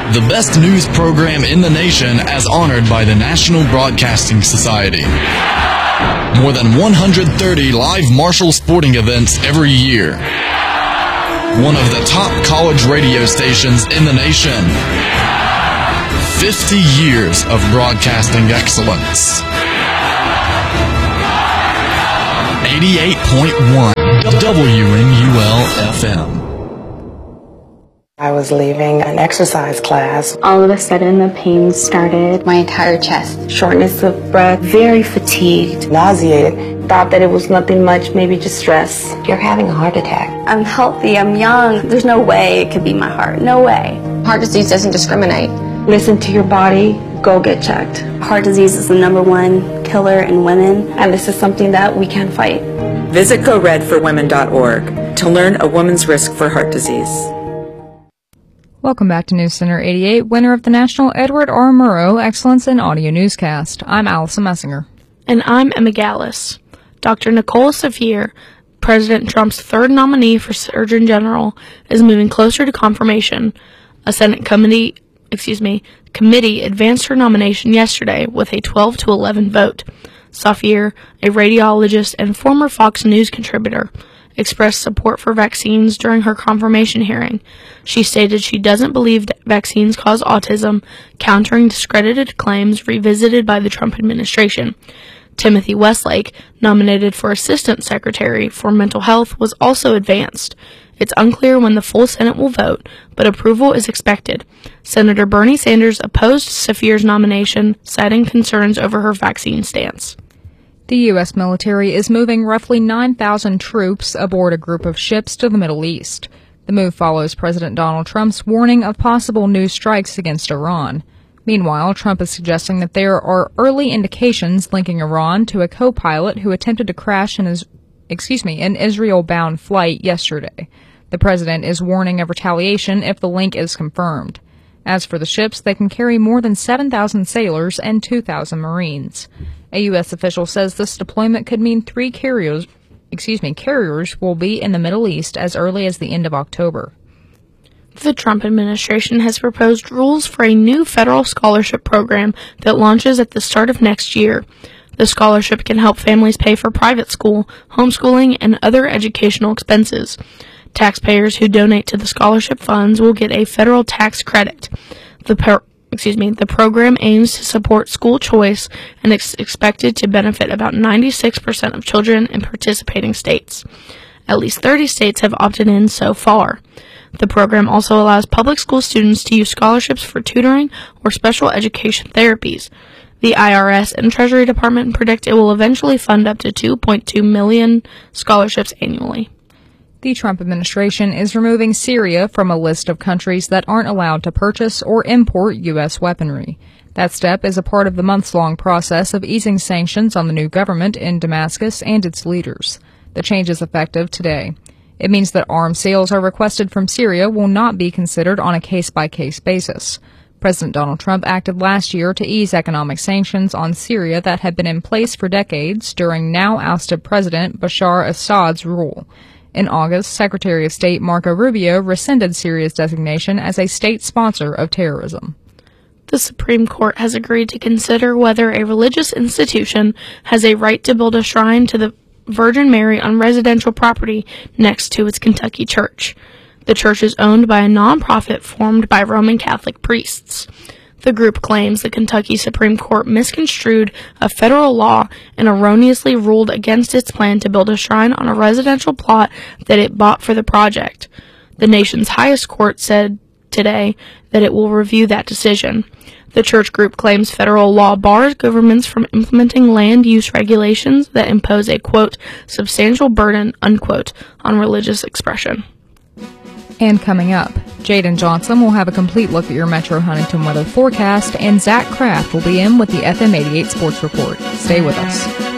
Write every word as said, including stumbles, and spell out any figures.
the best news program in the nation as honored by the National Broadcasting Society. More than one hundred thirty live Marshall sporting events every year. One of the top college radio stations in the nation. fifty years of broadcasting excellence. eighty-eight point one W N U L F M. I was leaving an exercise class. All of a sudden, the pain started. My entire chest. Shortness of breath, very fatigued. Nauseated. Thought that it was nothing much, maybe just stress. You're having a heart attack. I'm healthy, I'm young. There's no way it could be my heart. No way. Heart disease doesn't discriminate. Listen to your body. Go get checked. Heart disease is the number one killer in women, and this is something that we can fight. Visit go red for women dot org to learn a woman's risk for heart disease. Welcome back to News Center eighty-eight, winner of the National Edward R. Murrow Excellence in Audio Newscast. I'm Allison Messinger. And I'm Emma Gallus. Doctor Nicole Safier, President Trump's third nominee for Surgeon General, is moving closer to confirmation. A Senate committee, excuse me, committee advanced her nomination yesterday with a twelve to eleven vote. Safier, a radiologist and former Fox News contributor, expressed support for vaccines during her confirmation hearing. She stated she doesn't believe vaccines cause autism, countering discredited claims revisited by the Trump administration. Timothy Westlake, nominated for Assistant Secretary for Mental Health, was also advanced. It's unclear when the full Senate will vote, but approval is expected. Senator Bernie Sanders opposed Safier's nomination, citing concerns over her vaccine stance. The U S military is moving roughly nine thousand troops aboard a group of ships to the Middle East. The move follows President Donald Trump's warning of possible new strikes against Iran. Meanwhile, Trump is suggesting that there are early indications linking Iran to a co-pilot who attempted to crash in his, excuse me, an Israel-bound flight yesterday. The president is warning of retaliation if the link is confirmed. As for the ships, they can carry more than seven thousand sailors and two thousand Marines. A U S official says this deployment could mean three carriers, excuse me, carriers will be in the Middle East as early as the end of October. The Trump administration has proposed rules for a new federal scholarship program that launches at the start of next year. The scholarship can help families pay for private school, homeschooling, and other educational expenses. Taxpayers who donate to the scholarship funds will get a federal tax credit. The per- excuse me, the program aims to support school choice and is expected to benefit about ninety-six percent of children in participating states. At least thirty states have opted in so far. The program also allows public school students to use scholarships for tutoring or special education therapies. The I R S and Treasury Department predict it will eventually fund up to two point two million scholarships annually. The Trump administration is removing Syria from a list of countries that aren't allowed to purchase or import U S weaponry. That step is a part of the months-long process of easing sanctions on the new government in Damascus and its leaders. The change is effective today. It means that arms sales are requested from Syria will not be considered on a case-by-case basis. President Donald Trump acted last year to ease economic sanctions on Syria that had been in place for decades during now-ousted President Bashar Assad's rule. In August, Secretary of State Marco Rubio rescinded Syria's designation as a state sponsor of terrorism. The Supreme Court has agreed to consider whether a religious institution has a right to build a shrine to the Virgin Mary on residential property next to its Kentucky church. The church is owned by a nonprofit formed by Roman Catholic priests. The group claims the Kentucky Supreme Court misconstrued a federal law and erroneously ruled against its plan to build a shrine on a residential plot that it bought for the project. The nation's highest court said today that it will review that decision. The church group claims federal law bars governments from implementing land use regulations that impose a, quote, substantial burden, unquote, on religious expression. And coming up, Jaden Johnson will have a complete look at your Metro Huntington weather forecast, and Zach Kraft will be in with the F M eighty-eight Sports Report. Stay with us.